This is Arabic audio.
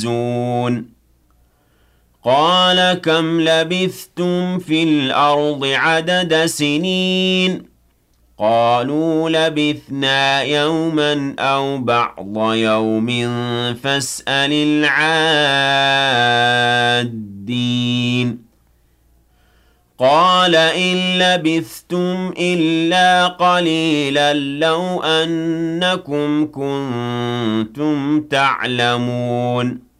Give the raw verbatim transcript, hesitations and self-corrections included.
يعجزون قال كم لبثتم في الأرض عدد سنين قالوا لبثنا يوما أو بعض يوم فاسأل العادين قال إن لبثتم إلا قليلا لو أنكم كنتم تعلمون